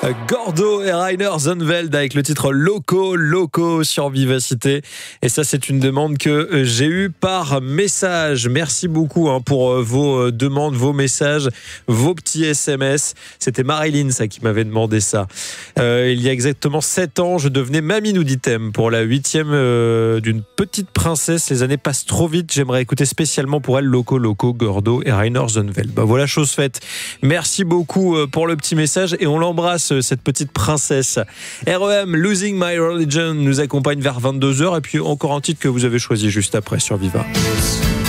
Gordo et Rainer Zonneveld avec le titre Loco sur Vivacité. Et ça, c'est une demande que j'ai eue par message. Merci beaucoup pour vos demandes, vos messages, vos petits SMS. C'était Marilyn, ça, qui m'avait demandé ça. Il y a exactement 7 ans, je devenais mamie, nous dit-elle, pour la 8e d'une petite princesse. Les années passent trop vite. J'aimerais écouter spécialement pour elle Loco, Gordo et Rainer Zonneveld. Voilà, chose faite. Merci beaucoup pour le petit message et on l'embrasse, cette petite princesse. REM, Losing My Religion, nous accompagne vers 22h et puis encore un titre que vous avez choisi juste après sur Viva.